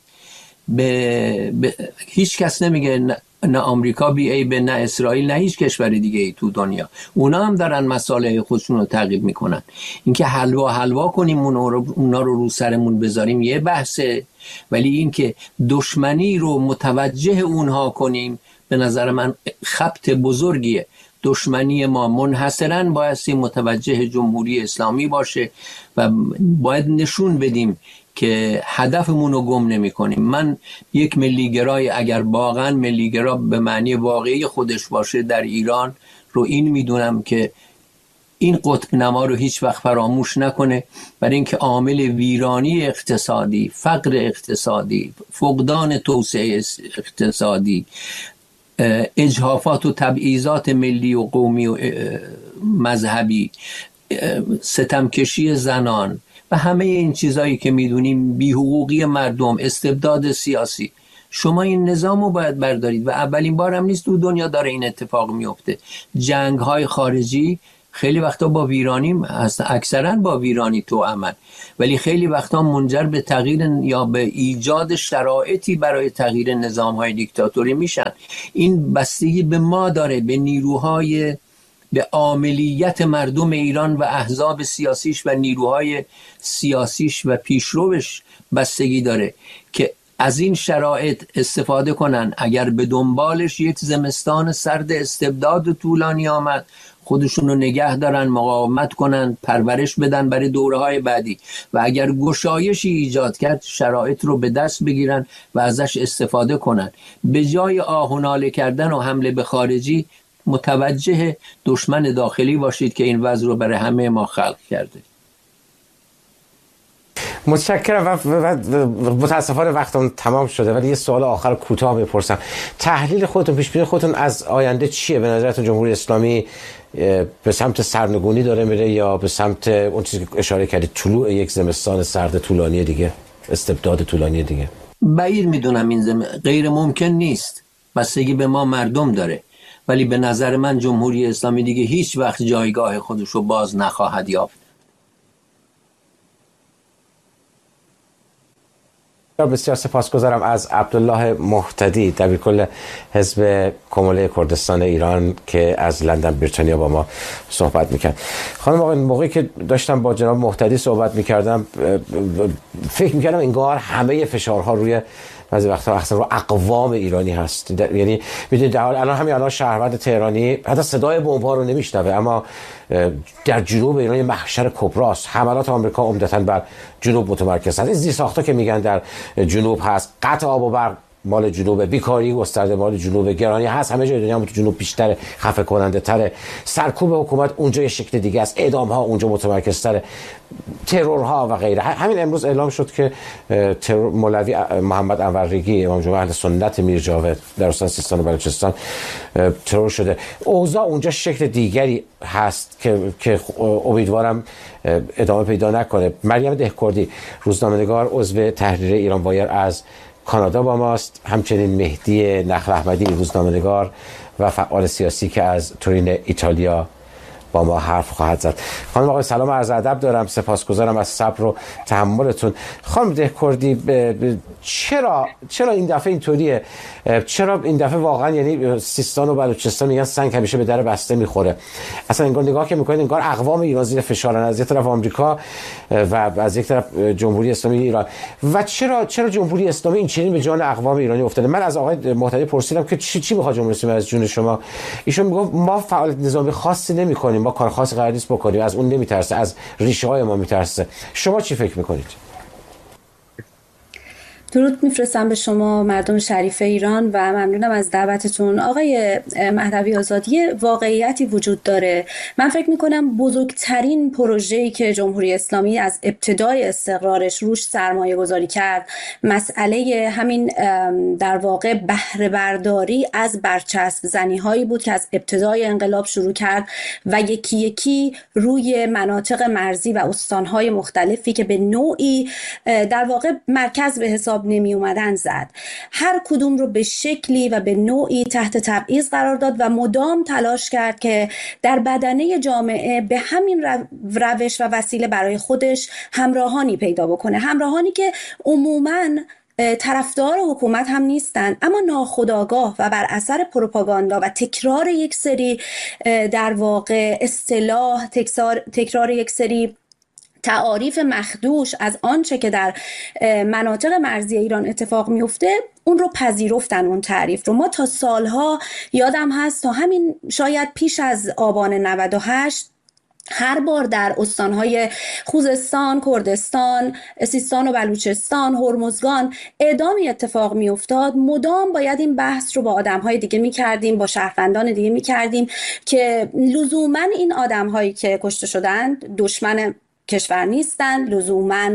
به, به هیچ کس نمیگه نه, نه آمریکا بی عیبه، نه اسرائیل، نه هیچ کشور دیگه ای تو دنیا. اونا هم دارن مسائل خودشون رو تعقیب میکنن. اینکه حلوا حلوا کنیم اونا رو, اونا رو رو سرمون بذاریم یه بحثه، ولی اینکه دشمنی رو متوجه اونها کنیم به نظر من خبط بزرگیه. دشمنی ما منحصراً بایستی متوجه جمهوری اسلامی باشه و باید نشون بدیم که هدفمون رو گم نمی کنیم. من یک ملیگرای اگر واقعاً ملیگرا به معنی واقعی خودش باشه در ایران رو این میدونم که این قطب نما رو هیچ وقت فراموش نکنه، برای اینکه عامل ویرانی اقتصادی، فقر اقتصادی، فقدان توسعه اقتصادی، اجحافات و تبعیضات ملی و قومی و مذهبی، ستمکشی زنان و همه این چیزایی که میدونیم، بی‌حقوقی مردم، استبداد سیاسی، شما این نظام رو باید بردارید و اولین بار هم نیست تو دنیا داره این اتفاق میفته. جنگ های خارجی خیلی وقتا با ویرانی هست، اکثرا با ویرانی تو عمل، ولی خیلی وقتا منجر به تغییر یا به ایجاد شرایطی برای تغییر نظام‌های دیکتاتوری میشن. این بستگی به ما داره، به نیروهای، به عاملیت مردم ایران و احزاب سیاسیش و نیروهای سیاسیش و پیشروش بستگی داره که از این شرایط استفاده کنن. اگر به دنبالش یک زمستان سرد استبداد طولانی آمد، خودشون رو نگه دارن، مقاومت کنن، پرورش بدن برای دوره‌های بعدی، و اگر گشایشی ایجاد کرد شرایط رو به دست بگیرن و ازش استفاده کنن. به جای آه و ناله کردن و حمله به خارجی متوجه دشمن داخلی باشید که این وضع رو برای همه ما خلق کرده. متشکرم و, و, و متاسفانه وقتم تمام شده، ولی یه سوال آخر کوتاه بپرسم. تحلیل خودتون، پیش بینی خودتون از آینده چیه؟ به نظرتون جمهوری اسلامی به سمت سرنگونی داره میره یا به سمت اون چیزی که اشاره کردید، طلوع یک زمستان سرد طولانی دیگه، استبداد طولانی دیگه؟ بعید میدونم، این زم... غیر ممکن نیست، بستگی به ما مردم داره، ولی به نظر من جمهوری اسلامی دیگه هیچ وقت جایگاه خودش رو باز نخواهد یافت. بسیار سپاسگزارم از عبدالله مهتدی، دبیرکل حزب کموله کردستان ایران که از لندن بریتانیا با ما صحبت میکرد. خانم آقای، موقعی که داشتم با جناب مهتدی صحبت میکردم فکر میکردم انگار همه فشارها روی بعضی وقتا اصلا رو اقوام ایرانی هست. یعنی میدونید الان همین الان شهروند تهرانی حتی صدای بمب‌ها رو نمیشنوه، اما در جنوب ایران یه محشر کبراست. حملات آمریکا عمدتاً بر جنوب متمرکز هست. این زیرساخت‌ها که میگن در جنوب هست، قطع آب و برق مال جنوب، بیکاری گسترده مال جنوب، گرانی هست همه جای دنیا، اما تو جنوب بیشتر، خفه کننده تره. سرکوب حکومت اونجا یه شکل دیگه است، اعدام ها اونجا متمرکز تره، ترورها و غیره. همین امروز اعلام شد که ترور مولوی محمد انورریگی امام جمعه اهل سنت میرجاود در استان سیستان و بلوچستان ترور شده. اوضاع اونجا شکل دیگری هست که که امیدوارم ادامه پیدا نکنه. مریم دهکردی، روزنامه‌نگار، عضو تحریر ایران وایر از کانادا با ماست. همچنین مهدی نخل احمدی، روزنامه‌نگار و فعال سیاسی که از تورین ایتالیا با ما حرف خواهد زد. خانم آقای سلام، عرض ادب دارم، سپاسگزارم از صبر و تحملتون. خانم دهکردی، چرا چرا این دفعه اینطوریه؟ چرا این دفعه واقعا یعنی سیستان و بلوچستان میگن سنگ همیشه به در بسته میخوره؟ اصلا انگار نگاه که میکنید انگار اقوام ایران زیر فشارن، از یک طرف آمریکا و از یک طرف جمهوری اسلامی ایران. و چرا چرا جمهوری اسلامی این چنین به جان اقوام ایرانی افتاده؟ من از آقای مهتدی پرسیدم که چی چی میخواد جمهوری اسلامی از جون شما؟ ایشون میگفت ما فعالیت نظامی خاصی نمیکنیم، ما کار خاصی قرار نیست بکنیم، از اون نمیترسه، از ریشه های ما میترسه. شما چی فکر میکنید؟ درود میفرستم به شما مردم شریف ایران و ممنونم از دعوتتون. آقای مهدوی آزادی، واقعیتی وجود داره. من فکر میکنم بزرگترین پروژه‌ای که جمهوری اسلامی از ابتدای استقرارش روش سرمایه گذاری کرد مسئله همین در واقع بهره برداری از برچسب زنی هایی بود که از ابتدای انقلاب شروع کرد و یکی یکی روی مناطق مرزی و استانهای مختلفی که به نوعی در واقع مرکز به حساب نمی اومدن زد. هر کدوم رو به شکلی و به نوعی تحت تبعیض قرار داد و مدام تلاش کرد که در بدنه جامعه به همین روش و وسیله برای خودش همراهانی پیدا بکنه، همراهانی که عموماً طرفدار حکومت هم نیستن، اما ناخودآگاه و بر اثر پروپاگاندا و تکرار یک سری در واقع اصطلاح، تکرار یک سری تعاریف مخدوش از آنچه که در مناطق مرزی ایران اتفاق میفته، اون رو پذیرفتن. اون تعریف رو ما تا سالها یادم هست، تا همین شاید پیش از آبان نود و هشت، هر بار در استانهای خوزستان، کردستان، سیستان و بلوچستان، هرمزگان اعدامی اتفاق می افتاد، مدام باید این بحث رو با آدمهای دیگه می کردیم، با شهروندان دیگه می کردیم که لزوما این آدمهایی که کشته شدند دشمن کشور نیستن، لزوما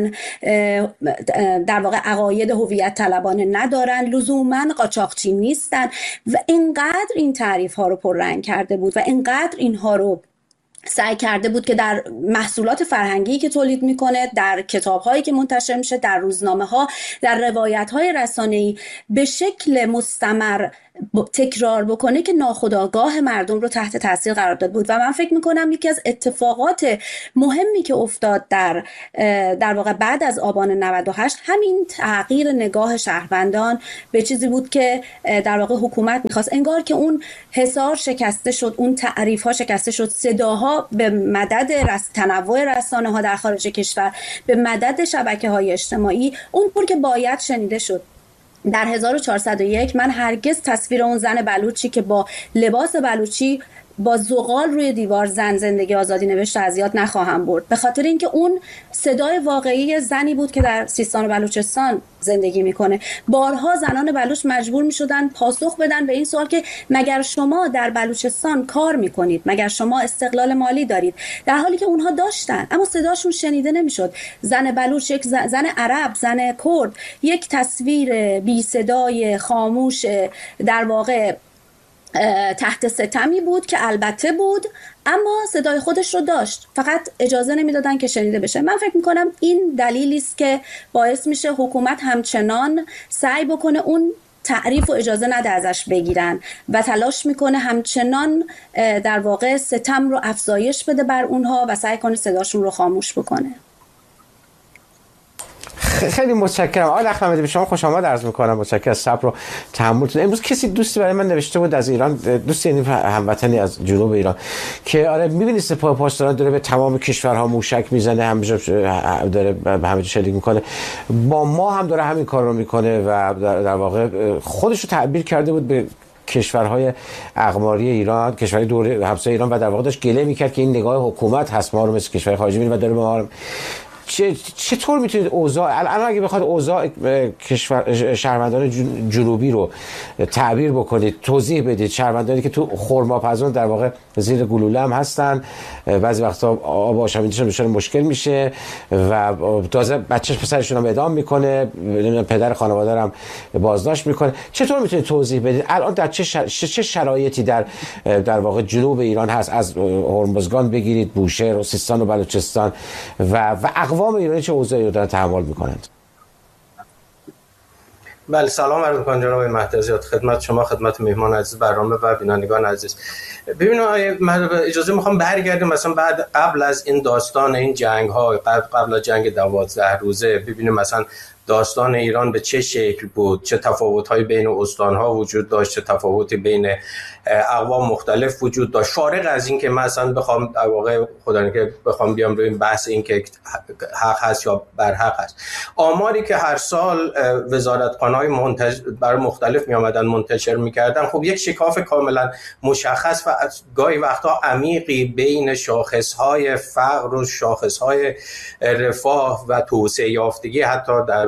در واقع عقاید هویت طلبانه ندارن، لزوما قاچاقچی نیستن. و اینقدر این تعریف ها رو پررنگ کرده بود و اینقدر اینها رو سعی کرده بود که در محصولات فرهنگی که تولید میکنه، در کتاب‌هایی که منتشر میشه، در روزنامه‌ها، در روایت‌های رسانه‌ای به شکل مستمر تکرار بکنه که ناخودآگاه مردم رو تحت تاثیر قرار داد بود. و من فکر میکنم یکی از اتفاقات مهمی که افتاد در در واقع بعد از آبان نود و هشت همین تغییر نگاه شهروندان به چیزی بود که در واقع حکومت میخواست. انگار که اون حصار شکسته شد، اون تعریف ها شکسته شد، صداها به مدد رس... تنوع رسانه ها در خارج کشور، به مدد شبکه های اجتماعی اونطور که باید شنیده شد. در هزار و چهارصد و یک من هرگز تصویر اون زن بلوچی که با لباس بلوچی با زغال روی دیوار زن زندگی آزادی نوشته از یاد نخواهم برد، به خاطر اینکه اون صدای واقعی زنی بود که در سیستان و بلوچستان زندگی میکنه. بارها زنان بلوچ مجبور میشدن پاسخ بدن به این سوال که مگر شما در بلوچستان کار میکنید، مگر شما استقلال مالی دارید، در حالی که اونها داشتن اما صداشون شنیده نمیشد. زن بلوچ، یک زن عرب، زن کرد، یک تصویر بی صدای خاموش در واقع تحت ستمی بود که البته بود اما صدای خودش رو داشت، فقط اجازه نمیدادن که شنیده بشه. من فکر میکنم این دلیلی است که باعث میشه حکومت همچنان سعی بکنه اون تعریف و اجازه نده ازش بگیرن و تلاش میکنه همچنان در واقع ستم رو افزایش بده بر اونها و سعی کنه صداشون رو خاموش بکنه. خیلی متشکرم آقای لخت به شما خوش آمد عرض میکنم. متشکرم از صبر و تحملتون. امروز کسی دوستی برای من نوشته بود از ایران، دوستی یعنی هموطنی از جنوب ایران، که آره میبینید سپاه پاسداران داره به تمام کشورها موشک میزنه، همه داره به همه جا شلیک میکنه، با ما هم داره همین کار رو میکنه و در واقع خودش رو تعبیر کرده بود به کشورهای اقماری ایران، کشورهای دور همسایه ایران، و در واقع داشت گله میکرد که این نگاه حکومت هست، ما رو مثل کشور خارجی می‌بینه و داره ما رو چطور میتونید اوضاع الان اگه بخواد اوضاع کشور شهروندان جنوبی رو تعبیر بکنید، توضیح بدید، شهروندانی که تو خرماپزون در واقع زیر گلوله هم هستن، بعضی وقتا آب آشامیدگیشون دچار مشکل میشه و تازه بچه‌ش پسرشون هم اعدام میکنه، پدر خانواده رو هم بازداشت میکنه، چطور میتونید توضیح بدید الان در چه شر... چه شرایطی در در واقع جنوب ایران هست، از هرمزگان بگیرید بوشهر و سیستان و بلوچستان و و اقوام ایرانی چه اوضاعی رو دارن تحمل میکنند؟ بله سلام عرض می‌کنم جناب مهدوی، خدمت شما، خدمت مهمان عزیز برنامه و بینندگان عزیز. ببینید من اجازه میخوام برگردیم مثلا بعد قبل از این داستان این جنگ ها، قبل قبل از جنگ دوازده روزه، ببینیم مثلا داستان ایران به چه شکل بود، چه تفاوت‌هایی بین استان‌ها وجود داشت، چه تفاوتی بین اقوام مختلف وجود داشت. فارغ از این که مثلا بخوام در واقع خدا که بخوام بیام روی این بحث این که حق هست یا برحق هست، آماری که هر سال وزارتخانه‌های منتشر برای مختلف می‌آمدن منتشر می‌کردن، خب یک شکاف کاملا مشخص و گاهی وقتا عمیقی بین شاخص‌های فقر و شاخص‌های رفاه و توسعه یافتگی حتی در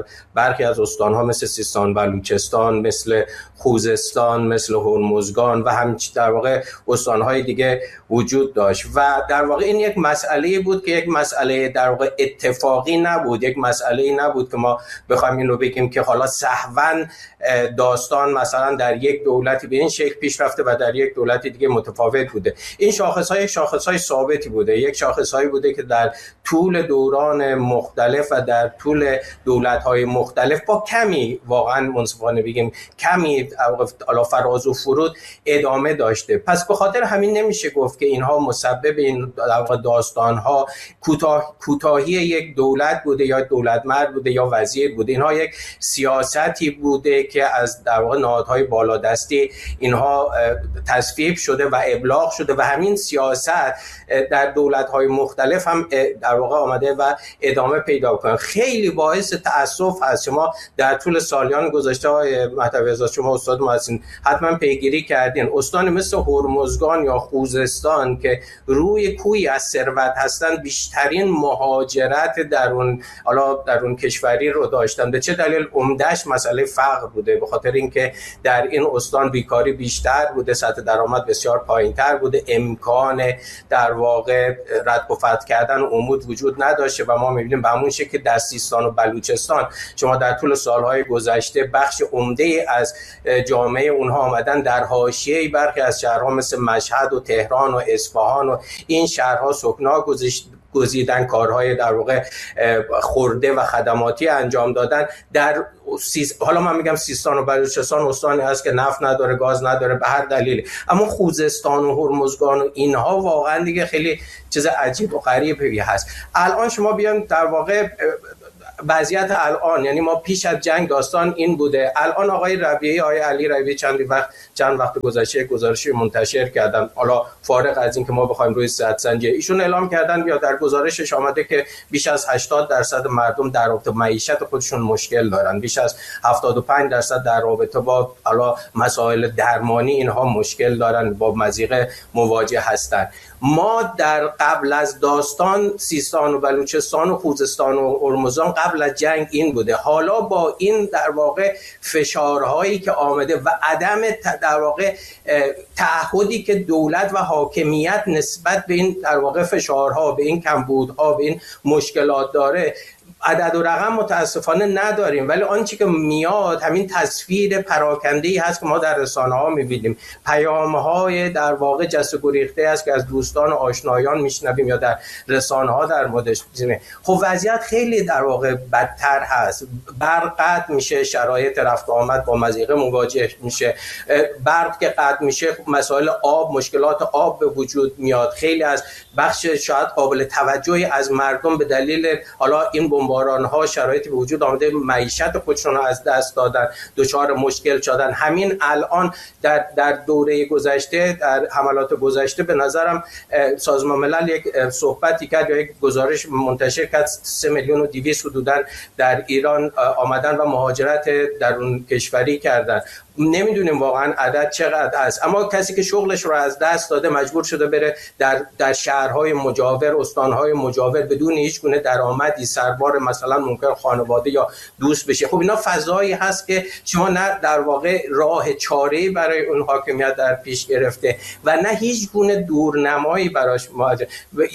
برخی از استان‌ها مثل سیستان بلوچستان، مثل خوزستان، مثل هرمزگان و همچنین در واقع استان‌های دیگه وجود داشت و در واقع این یک مسئله بود که یک مسئله در واقع اتفاقی نبود، یک مسئله نبود که ما بخوایم این رو بگیم که حالا سهواً داستان مثلا در یک دولتی به این شکل پیش رفته و در یک دولت دیگه متفاوت بوده. این شاخص‌های شاخص‌های ثابتی بوده، یک شاخص‌هایی بوده که در طول دوران مختلف و در طول دولت‌های مختلف با کمی واقعا منصفانه بگیم کمی علا فراز و فرود ادامه داشته. پس به خاطر همین نمیشه گفت که اینها مسبب این داستان‌ها کوتاه کوتاهی یک دولت بوده یا دولت مرد بوده یا وزیر بوده. اینها یک سیاستی بوده که از در واقع نهادهای بالادستی اینها تصویب شده و ابلاغ شده و همین سیاست در دولت‌های مختلف هم در واقع آمده و ادامه پیدا کنه. خیلی باعث تأسف هست. شما در طول سالیان گذشته های مهدوی آزاد، شما استاد ما هستین، حتما پیگیری کردین، استان مثل هرمزگان یا خوزستان که روی کوی از ثروت هستن بیشترین مهاجرت در اون حالا در اون کشوری رو داشتن. به چه دلیل؟ عمده‌اش مسئله فقر بوده، به خاطر اینکه در این استان بیکاری بیشتر بوده، سطح درآمد بسیار پایین‌تر بوده، امکان در واقع رد و فتح کردن عمود وجود نداشته و ما می‌بینیم به همون شکل که در سیستان و بلوچستان شما در طول سال‌های گذشته بخش عمده از جامعه اونها آمدن در حاشیه برخی از شهرها مثل مشهد و تهران و اصفهان و این شهرها سکنا گذاشت گزیدن، کارهای در واقع خورده و خدماتی انجام دادن. در سیز... حالا من میگم سیستان و بلوچستان استانی هست که نفت نداره، گاز نداره، به هر دلیلی، اما خوزستان و هرمزگان و اینها واقعا دیگه خیلی چیز عجیب و غریبی هست. الان شما بیان در واقع وضعیت الان، یعنی ما پیش از جنگ داستان این بوده. الان آقای ربیعی، آقای علی ربیعی چند وقت چند وقت گذشته گزارشی منتشر کردن، حالا فارغ از این که ما بخوایم روی صحت سنجی، ایشون اعلام کردن یا در گزارشش آمده که بیش از هشتاد درصد مردم در رابطه معیشت خودشون مشکل دارن، بیش از هفتاد و پنج درصد در رابطه با حالا مسائل درمانی اینها مشکل دارن، با مضیقه مواجه هستن. ما در قبل از داستان سیستان و بلوچستان و خوزستان و هرمزگان قبل از جنگ این بوده. حالا با این در واقع فشارهایی که آمده و عدم در واقع تعهدی که دولت و حاکمیت نسبت به این در واقع فشارها، به این کمبودها، به این مشکلات داره، عدد و رقم متاسفانه نداریم، ولی آنچه که میاد همین تصویر پراکنده‌ای هست که ما در رسانه‌ها می‌بینیم، پیام‌های در واقع جست و گریخته است که از دوستان و آشنایان میشنویم یا در رسانه‌ها در موردش می‌بینیم. خب وضعیت خیلی در واقع بدتر هست. برق قطع میشه، شرایط رفت و آمد با مضیقه مواجه میشه. برق که قطع میشه، مسائل آب، مشکلات آب به وجود میاد. خیلی از بخش شاید قابل توجهی از مردم به دلیل حالا این بمباران‌ها شرایطی به وجود آمده معیشت خودشون رو از دست دادن، دچار مشکل شدن. همین الان در در دوره گذشته، در حملات گذشته، به نظرم سازمان ملل یک صحبتی کرد یا یک گزارش منتشر کرد، سه میلیون و دویست حدوداً در ایران آمدن و مهاجرت در اون کشوری کردن. نمیدونیم واقعا عدد چقدر است، اما کسی که شغلش رو از دست داده مجبور شده بره در در شهرهای مجاور، استانهای مجاور بدون هیچ گونه درآمدی سربار مثلا ممکن خانواده یا دوست بشه. خب اینا فضایی هست که شما نه در واقع راه چاره‌ای برای اون حاکمیت در پیش گرفته و نه هیچ گونه دورنمایی براش مواجه.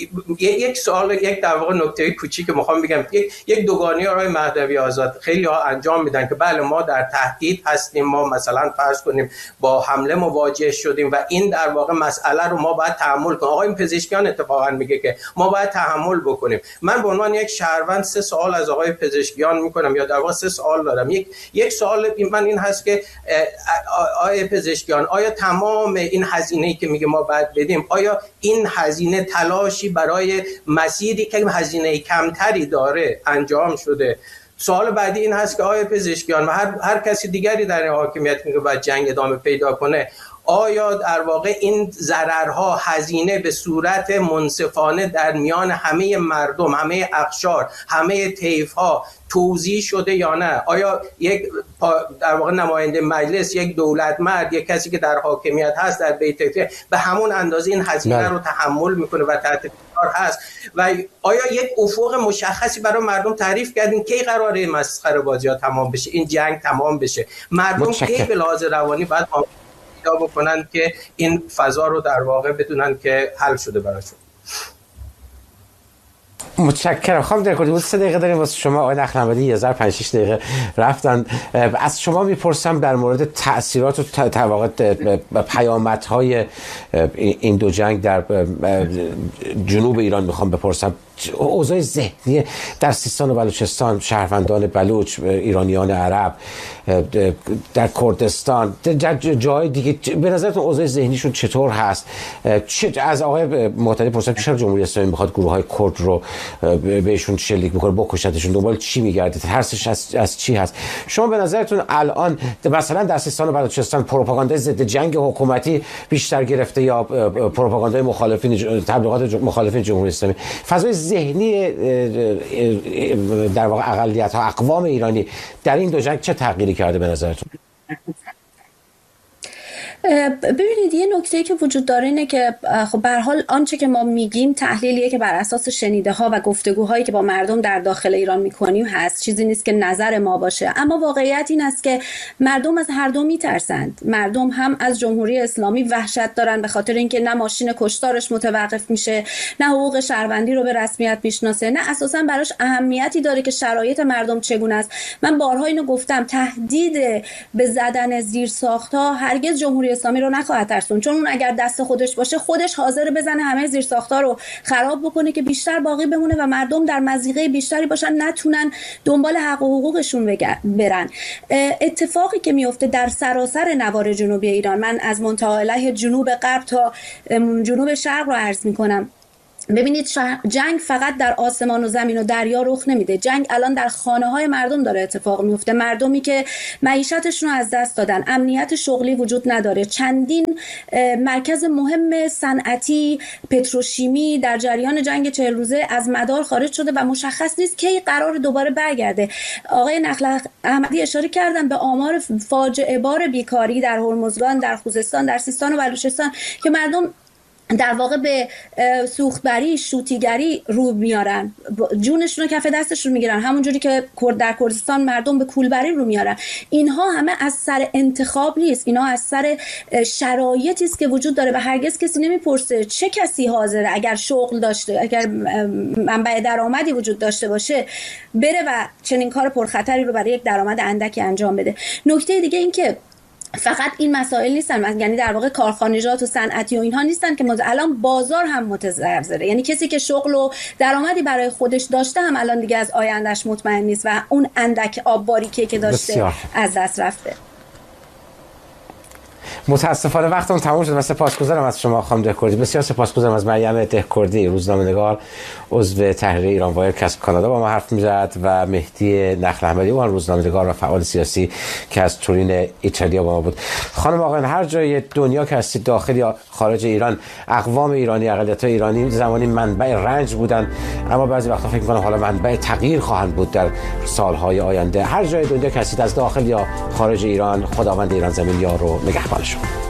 یک سوال، یک در واقع نکته کوچیک که میخوام بگم، یک یک دوگانی آقای مهدوی آزاد خیلی ها انجام میدن که بله ما در تهدید هستیم، ما مثلا فرض کنیم با حمله مواجه شدیم و این در واقع مسئله رو ما باید تحمل کنیم. آقای پزشکیان اتفاقا میگه که ما باید تحمل بکنیم. من به عنوان یک شهروند سه سوال از آقای پزشکیان میکنم، یا در واقع سه سوال دارم. یک یک سوال من این هست که آقای پزشکیان، آیا تمام این هزینه‌ای که میگه ما باید بدیم، آیا این هزینه تلاشی برای مسیری که هزینه کمتری داره انجام شده؟ سوال بعدی این هست که آیا پزشکیان و هر هر کسی دیگری در حاکمیت میگه باید جنگ ادامه پیدا کنه، آیا در واقع این ضررها هزینه به صورت منصفانه در میان همه مردم، همه اقشار، همه طیف‌ها توزیع شده یا نه؟ آیا یک در واقع نماینده مجلس، یک دولت مرد، یک کسی که در حاکمیت هست در بیت به همون اندازه این هزینه رو تحمل میکنه و تحت فشار هست؟ و آیا یک افق مشخصی برای مردم تعریف کردین کی قراره مسخره بازی‌ها تمام بشه، این جنگ تمام بشه؟ مردم کی به لحاظ روانی باید پیدا بکنن که این فضا رو در واقع بدونن که حل شده براشون؟ متشکرم. خانم دهکردی، بود سه دقیقه داریم واسه شما. آقای نخل‌نمدی یه ذره پنج شش دقیقه رفتن. از شما میپرسم در مورد تأثیرات و تواقع پیامدهای این دو جنگ در جنوب ایران میخوام بپرسم. اوضاع ذهنی در سیستان و بلوچستان، شهروندان بلوچ، ایرانیان عرب، در کردستان، در جای دیگه، به نظرتون اوضاع ذهنیشون چطور هست؟ از آقای محتدی پرسیدم که چرا جمهوری اسلامی میخواد گروه های کرد رو بهشون شلیک بکنه، بکشتشون، دنبال چی میگرده، ترسش از, از چی هست؟ شما به نظرتون الان مثلا در سیستان و بلوچستان پروپاگاندای ضد جنگ حکومتی بیشتر گرفته یا پروپاگاندای مخالفین، تبلیغات مخالفین جمهوری اسلامی؟ فضای ذهنی در واقع اقلیت ها، اقوام ایرانی در این دو جنگ چه تغییری کرده به نظرتون؟ ببینید، یه نکته‌ای که وجود داره اینه که خب به هر حال آنچه که ما میگیم تحلیلیه که بر اساس شنیده ها و گفتگوهایی که با مردم در داخل ایران میکنیم هست، چیزی نیست که نظر ما باشه. اما واقعیت این است که مردم از هر دو میترسند. مردم هم از جمهوری اسلامی وحشت دارن به خاطر اینکه نه ماشین کشتارش متوقف میشه، نه حقوق شهروندی رو به رسمیت میشناسه، نه اساسا براش اهمیتی داره که شرایط مردم چگونه است. من بارها اینو گفتم، تهدید به زدن زیرساخت‌ها هرگز جمهوری اسلامی رو نخواهد ترسون، چون اون اگر دست خودش باشه خودش حاضر بزنه همه زیرساخت‌ها رو خراب بکنه که بیشتر باقی بمونه و مردم در مضیقه بیشتری باشن، نتونن دنبال حق و حقوقشون برن. اتفاقی که میفته در سراسر نوار جنوبی ایران، من از منتهی علیه جنوب غرب تا جنوب شرق رو عرض میکنم. ببینید، جنگ فقط در آسمان و زمین و دریا رخ نمیده. جنگ الان در خانه های مردم داره اتفاق میفته. مردمی که معیشتشون رو از دست دادن، امنیت شغلی وجود نداره، چندین مرکز مهم صنعتی، پتروشیمی در جریان جنگ چهل روزه از مدار خارج شده و مشخص نیست کی قرار دوباره برگرده. آقای نخل احمدی اشاره کردن به آمار فاجعه بار بیکاری در هرمزگان، در خوزستان، در سیستان و بلوچستان که مردم در واقع به سوختبری، شوتیگری رو میارن، جونشون رو کف دستشون میگیرن، همونجوری که در کردستان مردم به کولبری رو میارن. اینها همه از سر انتخاب نیست، اینها از سر شرایطی است که وجود داره و هرگز کسی نمیپرسه چه کسی حاضره اگر شغل داشته، اگر منبع درآمدی وجود داشته باشه، بره و چنین کار پرخطری رو برای یک درآمد اندکی انجام بده. نکته دیگه این که فقط این مسائل نیستن، یعنی در واقع کارخانجات و صنعتی و اینها نیستن که الان بازار هم متزلزله. یعنی کسی که شغل و درآمدی برای خودش داشته هم الان دیگه از آیندهش مطمئن نیست و اون اندک آب باریکی که داشته بسیار از دست رفته. متاسفانه وقتمون تموم شد. من سپاسگزارم از شما خانم دهکردی، بسیار سپاسگزارم از مریم دهکردی، روزنامه‌نگار، عضو تحریر ایران وایر که از کانادا با ما حرف می‌زد، و مهدی نخل احمدی، اون روزنامه‌نگار و فعال سیاسی که از تورین ایتالیا با ما بود. خانم آقایان، هر جای دنیا که هستید، داخل یا خارج ایران، اقوام ایرانی، اقلیت‌های ایرانی زمانی منبع رنج بودن، اما بعضی وقتا فکر می‌کنم حالا منبع تغییر خواهند بود در سال‌های آینده. هر جای دنیا که هستید، از داخل یا خارج ایران، خداوند ایران زمین یار و نگهبان شما.